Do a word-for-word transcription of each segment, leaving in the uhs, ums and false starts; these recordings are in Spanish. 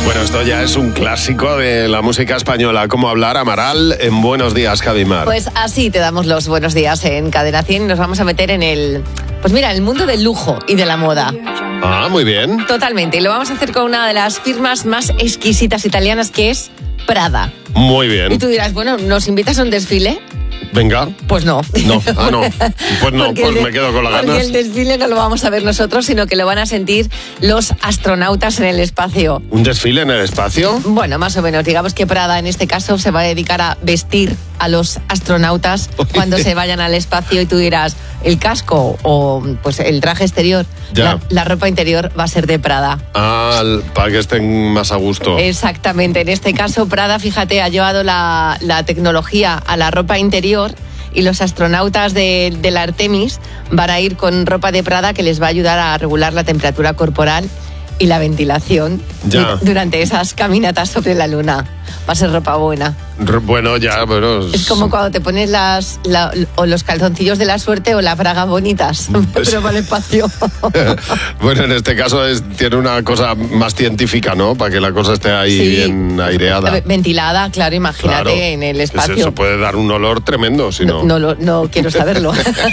Bueno, esto ya es un clásico de la música española. ¿Cómo hablar, Amaral? En Buenos Días, Javimar. Pues así te damos los buenos días en Cadena cien y nos vamos a meter en el... Pues mira, el mundo del lujo y de la moda. Ah, muy bien. Totalmente. Y lo vamos a hacer con una de las firmas más exquisitas italianas, que es Prada. Muy bien. Y tú dirás, bueno, ¿nos invitas a un desfile? Venga. Pues no. No, ah, no. Pues no, Porque pues el, me quedo con las porque ganas. el desfile no lo vamos a ver nosotros, sino que lo van a sentir los astronautas en el espacio. ¿Un desfile en el espacio? Bueno, más o menos. Digamos que Prada en este caso se va a dedicar a vestir a los astronautas cuando se vayan al espacio, y tú dirás, el casco o pues el traje exterior, la, la ropa interior va a ser de Prada. Ah, para que estén más a gusto. Exactamente. En este caso Prada, fíjate, ha llevado la, la tecnología a la ropa interior, y los astronautas de, de la Artemis van a ir con ropa de Prada que les va a ayudar a regular la temperatura corporal y la ventilación ya. durante esas caminatas sobre la luna. Va a ser ropa buena. Bueno, ya, bueno... Es como cuando te pones las la, o los calzoncillos de la suerte o las bragas bonitas, pero para el espacio. Bueno, en este caso es, tiene una cosa más científica, ¿no? Para que la cosa esté ahí sí. bien aireada. Ventilada, claro, imagínate, claro, en el espacio. Eso puede dar un olor tremendo, si no... No, no, no quiero saberlo.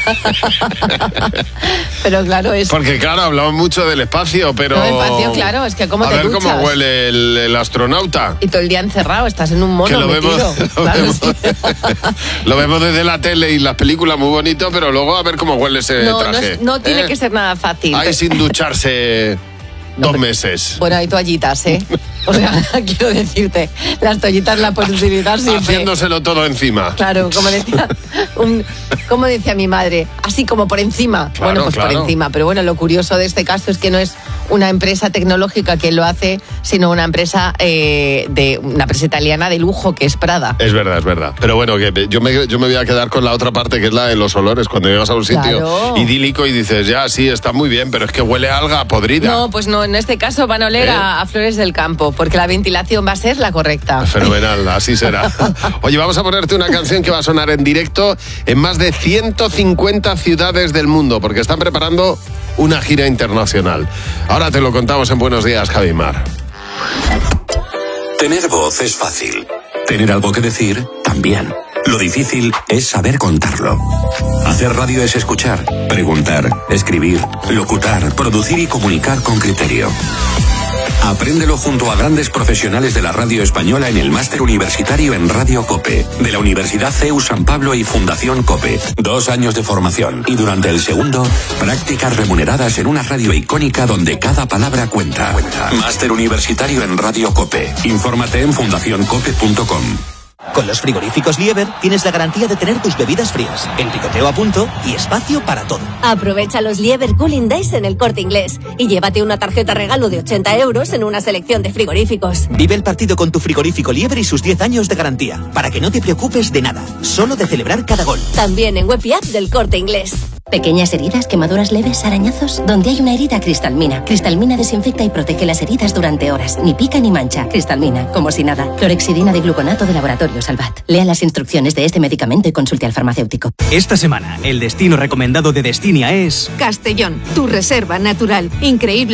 Pero claro, es... Porque claro, hablamos mucho del espacio, pero... No, el espacio, claro, es que cómo a te ver duchas. Cómo huele el, el astronauta. Y todo el día encerrado, estás en un mono que lo metido. Vemos, lo, claro, vemos, sí. Lo vemos desde la tele y las películas muy bonito, pero luego a ver cómo huele ese no, traje. No, es, no tiene ¿eh? que ser nada fácil. Ahí sin ducharse dos meses. Bueno, hay toallitas, ¿eh? O sea, quiero decirte, las toallitas las puedes utilizar siempre. Haciéndoselo todo encima. Claro, como decía, un, como decía mi madre, así como por encima. Claro, bueno, pues claro. por encima. Pero bueno, lo curioso de este caso es que no es una empresa tecnológica que lo hace, sino una empresa eh, de una empresa italiana de lujo, que es Prada. Es verdad, es verdad. Pero bueno, que yo me, yo me voy a quedar con la otra parte, que es la de los olores. Cuando llegas a un sitio claro. idílico y dices, ya, sí, está muy bien, pero es que huele a alga podrida. No, pues no, en este caso van a oler ¿Eh? a, a flores del campo, porque la ventilación va a ser la correcta. Fenomenal, así será. Oye, vamos a ponerte una canción que va a sonar en directo en más de ciento cincuenta ciudades del mundo, porque están preparando una gira internacional. Ahora te lo contamos en Buenos Días, Javimar. Tener voz es fácil. Tener algo que decir, también. Lo difícil es saber contarlo. Hacer radio es escuchar, preguntar, escribir, locutar, producir y comunicar con criterio. Apréndelo junto a grandes profesionales de la radio española en el máster universitario en Radio COPE, de la Universidad C E U San Pablo y Fundación COPE. Dos años de formación y durante el segundo, prácticas remuneradas en una radio icónica donde cada palabra cuenta. Máster universitario en Radio COPE. Infórmate en fundación cope punto com. Con los frigoríficos Lieber tienes la garantía de tener tus bebidas frías, el picoteo a punto y espacio para todo. Aprovecha los Lieber Cooling Days en El Corte Inglés y llévate una tarjeta regalo de ochenta euros en una selección de frigoríficos. Vive el partido con tu frigorífico Lieber y sus diez años de garantía, para que no te preocupes de nada, solo de celebrar cada gol. También en web y app del Corte Inglés. Pequeñas heridas, quemaduras leves, arañazos. Donde hay una herida, Cristalmina. Cristalmina desinfecta y protege las heridas durante horas. Ni pica ni mancha. Cristalmina, como si nada. Clorexidina de gluconato de Laboratorio Salvat. Lea las instrucciones de este medicamento y consulte al farmacéutico. Esta semana, el destino recomendado de Destinia es... Castellón, tu reserva natural. Increíble.